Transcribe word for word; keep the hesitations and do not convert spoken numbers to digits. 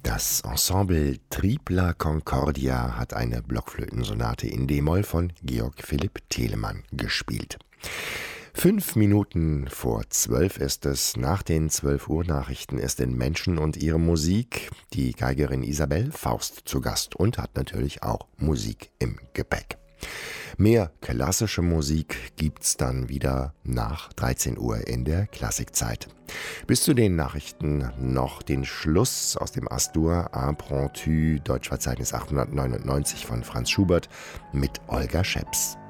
Das Ensemble Tripla Concordia hat eine Blockflötensonate in d-Moll von Georg Philipp Telemann gespielt. Fünf Minuten vor zwölf ist es. Nach den zwölf Uhr Nachrichten ist in Menschen und ihre Musik die Geigerin Isabell Faust zu Gast und hat natürlich auch Musik im Gepäck. Mehr klassische Musik gibt's dann wieder nach dreizehn Uhr in der Klassikzeit. Bis zu den Nachrichten noch den Schluss aus dem As-Dur Impromptu, Deutschverzeichnis achthundertneunundneunzig von Franz Schubert mit Olga Scheps.